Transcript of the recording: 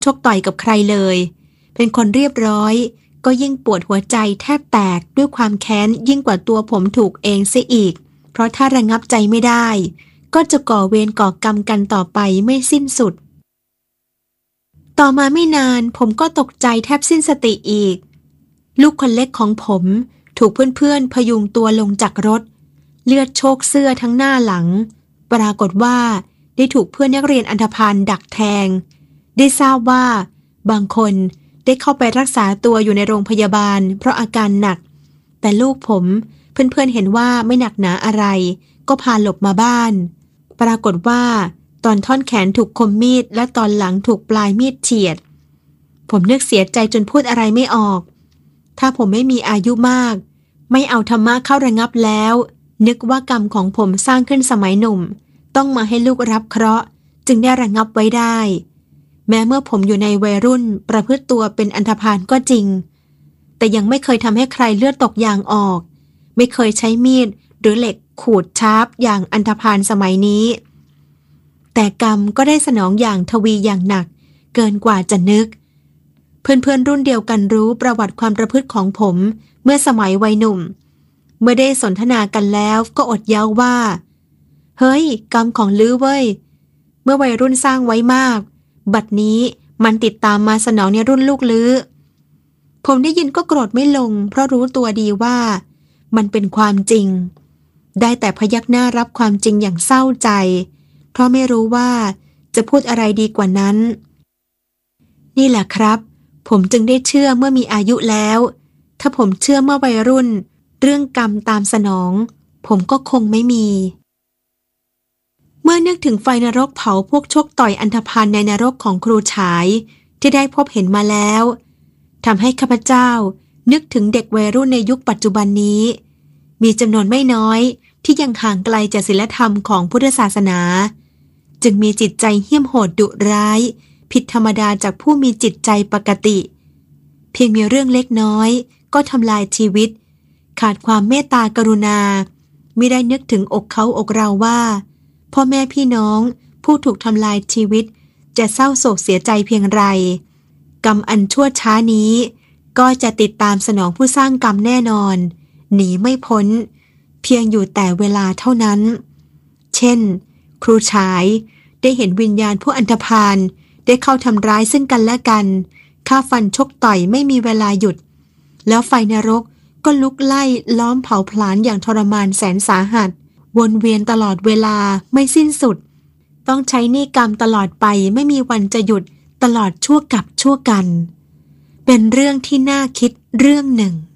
ชกต่อยกับใครเลยเป็นคนเรียบร้อยก็ยิ่งปวดหัวใจแทบแตกด้วยความแค้นยิ่งกว่าตัวผมถูกเองเสียอีกเพราะถ้าระงับใจไม่ได้ก็จะก่อเวรก่อกรรมกันต่อไปไม่สิ้นสุดต่อมาไม่นานผมก็ตกใจแทบสิ้นสติอีกลูกคนเล็กของผมถูกเพื่อนๆพยุงตัวลงจากรถเลือดโชกเสื้อทั้งหน้าหลังปรากฏว่าได้ถูกเพื่อนนักเรียนอันธพาลดักแทงได้ทราบว่าบางคนได้เข้าไปรักษาตัวอยู่ในโรงพยาบาลเพราะอาการหนักแต่ลูกผมเพื่อนๆเห็นว่าไม่หนักหนาอะไรก็พาหลบมาบ้านปรากฏว่าตอนท่อนแขนถูกคมมีดและตอนหลังถูกปลายมีดเฉียดผมนึกเสียใจจนพูดอะไรไม่ออกถ้าผมไม่มีอายุมากไม่เอาธรรมะเข้าระงับแล้วนึกว่ากรรมของผมสร้างขึ้นสมัยหนุ่มต้องมาให้ลูกรับเคราะห์จึงได้ระงับไว้ได้แม้เมื่อผมอยู่ในวัยรุ่นประพฤติตัวเป็นอันธพาลก็จริงแต่ยังไม่เคยทำให้ใครเลือดตกยางออกไม่เคยใช้มีดหรือเหล็กขูดชาร์ปอย่างอันธพาลสมัยนี้แต่กรรมก็ได้สนองอย่างทวีอย่างหนักเกินกว่าจะนึกเพื่อนๆรุ่นเดียวกันรู้ประวัติความประพฤติของผมเมื่อสมัยวัยหนุ่มเมื่อได้สนทนากันแล้วก็อดเย้าว่าเฮ้ยกรรมของลือเว้ยเมื่อวัยรุ่นสร้างไว้มากบัดนี้มันติดตามมาสนองในรุ่นลูกลือผมได้ยินก็โกรธไม่ลงเพราะรู้ตัวดีว่ามันเป็นความจริงได้แต่พยักหน้ารับความจริงอย่างเศร้าใจเพราะไม่รู้ว่าจะพูดอะไรดีกว่านั้นนี่แหละครับผมจึงได้เชื่อเมื่อมีอายุแล้วถ้าผมเชื่อเมื่อวัยรุ่นเรื่องกรรมตามสนองผมก็คงไม่มีเมื่อนึกถึงไฟนรกเผาพวกชกต่อยอันธพาลในนรกของครูฉายที่ได้พบเห็นมาแล้วทำให้ข้าพเจ้านึกถึงเด็กวัยรุ่นในยุคปัจจุบันนี้มีจำนวนไม่น้อยที่ยังห่างไกลจากศีลธรรมของพุทธศาสนาจึงมีจิตใจเหี้ยมโหดดุร้ายผิดธรรมดาจากผู้มีจิตใจปกติเพียงมีเรื่องเล็กน้อยก็ทำลายชีวิตขาดความเมตตากรุณาไม่ได้นึกถึงอกเขาอกเราว่าพ่อแม่พี่น้องผู้ถูกทำลายชีวิตจะเศร้าโศกเสียใจเพียงไรกรรมอันชั่วช้านี้ก็จะติดตามสนองผู้สร้างกรรมแน่นอนหนีไม่พ้นเพียงอยู่แต่เวลาเท่านั้นเช่นครูฉายได้เห็นวิญญาณผู้อันธพาลได้เข้าทำร้ายซึ่งกันและกันฆ่าฟันชกต่อยไม่มีเวลาหยุดแล้วไฟนรกก็ลุกไล่ล้อมเผาผลาญอย่างทรมานแสนสาหัสวนเวียนตลอดเวลาไม่สิ้นสุดต้องใช้หนี้กรรมตลอดไปไม่มีวันจะหยุดตลอดชั่วกับชั่วกันเป็นเรื่องที่น่าคิดเรื่องหนึ่ง